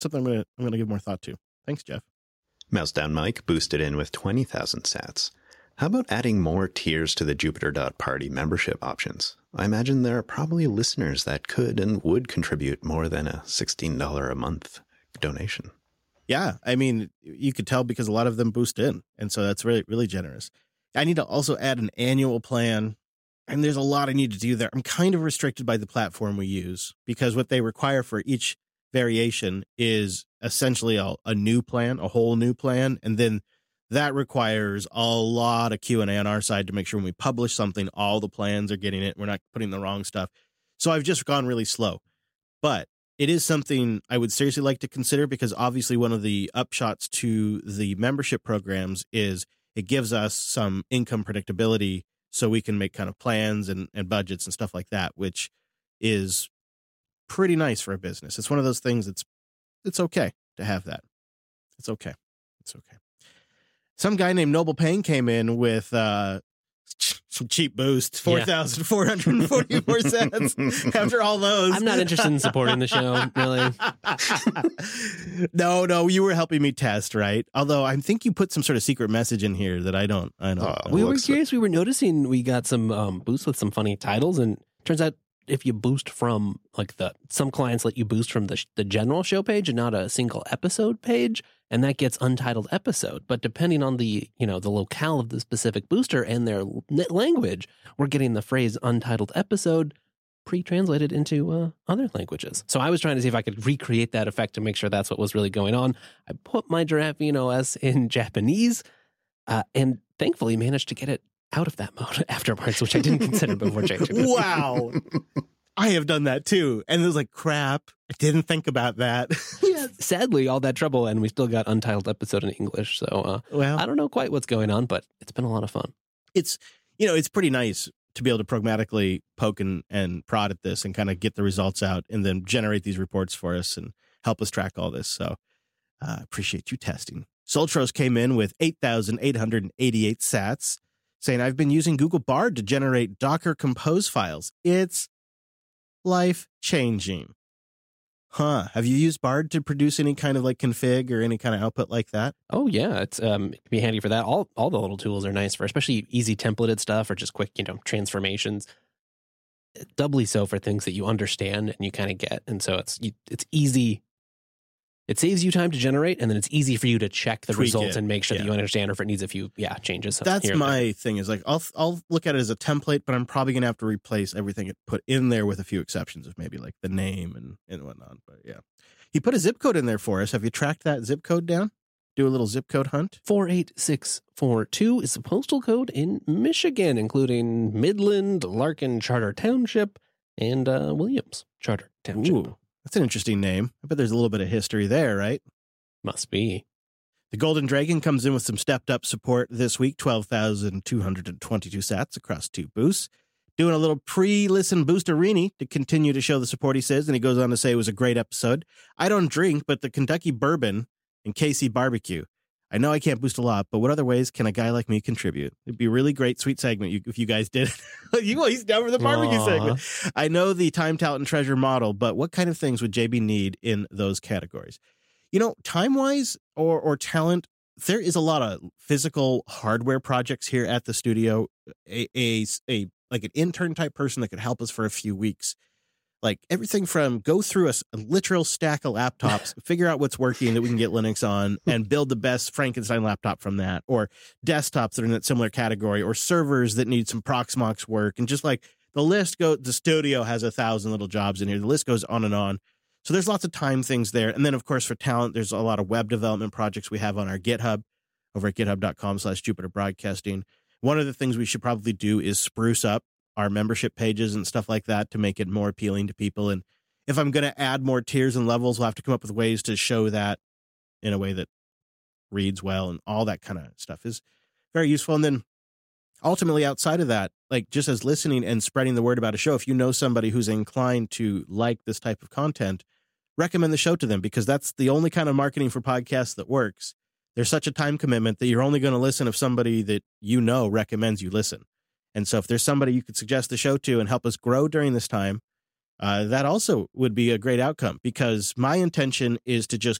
something I'm gonna give more thought to. Thanks, Jeff. Mouse Down Mike boosted in with 20,000 sats. How about adding more tiers to the Jupiter.party membership options? I imagine there are probably listeners that could and would contribute more than a $16 a month donation. Yeah, I mean, you could tell because a lot of them boost in, and so that's really, really generous. I need to also add an annual plan, and there's a lot I need to do there. I'm kind of restricted by the platform we use because what they require for each variation is essentially a new plan, a whole new plan, and then that requires a lot of Q&A on our side to make sure when we publish something, all the plans are getting it. We're not putting the wrong stuff. So I've just gone really slow. But it is something I would seriously like to consider because obviously one of the upshots to the membership programs is it gives us some income predictability so we can make kind of plans and budgets and stuff like that, which is pretty nice for a business. It's one of those things it's okay to have that. It's okay. It's okay. Some guy named Noble Payne came in with some cheap boost, 4,444 cents. After all those, I'm not interested in supporting the show, really. No, you were helping me test, right? Although I think you put some sort of secret message in here that I don't. We were curious. We were noticing we got some boosts with some funny titles, and turns out if you boost from like some clients let you boost from the general show page and not a single episode page, and that gets untitled episode. But depending on the locale of the specific booster and their language, we're getting the phrase untitled episode pre-translated into other languages. So I was trying to see if I could recreate that effect to make sure that's what was really going on. I put my Giraffing OS in Japanese and thankfully managed to get it out of that mode afterwards, which I didn't consider before changing it. Wow. I have done that too. And it was like, crap, I didn't think about that. Yeah, sadly, all that trouble, and we still got untitled episode in English. So I don't know quite what's going on, but it's been a lot of fun. It's pretty nice to be able to pragmatically poke and prod at this and kind of get the results out and then generate these reports for us and help us track all this. So appreciate you testing. Soltros came in with 8,888 sats. Saying, I've been using Google Bard to generate Docker Compose files. It's life-changing. Huh. Have you used Bard to produce any kind of like config or any kind of output like that? Oh, yeah. It can be handy for that. All the little tools are nice for especially easy templated stuff or just quick, transformations. Doubly so for things that you understand and you kind of get. And so it's easy. It saves you time to generate, and then it's easy for you to check the results and make sure that you understand or if it needs a few changes. That's my thing is like, I'll look at it as a template, but I'm probably going to have to replace everything it put in there with a few exceptions of maybe like the name and whatnot. But yeah, he put a zip code in there for us. Have you tracked that zip code down? Do a little zip code hunt. 48642 is the postal code in Michigan, including Midland, Larkin Charter Township, and Williams Charter Township. Ooh. That's an interesting name. I bet there's a little bit of history there, right? Must be. The Golden Dragon comes in with some stepped-up support this week, 12,222 sats across 2 boosts. Doing a little pre-listen boosterini to continue to show the support, he says, and he goes on to say it was a great episode. I don't drink, but the Kentucky Bourbon and KC Barbecue. I know I can't boost a lot, but what other ways can a guy like me contribute? It'd be a really great, sweet segment if you guys did it. He's down for the barbecue segment. I know the time, talent, and treasure model, but what kind of things would JB need in those categories? Time-wise or talent, there is a lot of physical hardware projects here at the studio. Like an intern type person that could help us for a few weeks. Like everything from go through a literal stack of laptops, figure out what's working that we can get Linux on and build the best Frankenstein laptop from that, or desktops that are in that similar category, or servers that need some Proxmox work. And just like the studio has 1,000 little jobs in here. The list goes on and on. So there's lots of time things there. And then of course for talent, there's a lot of web development projects we have on our GitHub over at github.com/Jupiter Broadcasting. One of the things we should probably do is spruce up our membership pages and stuff like that to make it more appealing to people. And if I'm going to add more tiers and levels, we'll have to come up with ways to show that in a way that reads well, and all that kind of stuff is very useful. And then ultimately outside of that, like just as listening and spreading the word about a show, if you know somebody who's inclined to like this type of content, recommend the show to them, because that's the only kind of marketing for podcasts that works. There's such a time commitment that you're only going to listen if somebody that recommends you listen. And so if there's somebody you could suggest the show to and help us grow during this time, that also would be a great outcome, because my intention is to just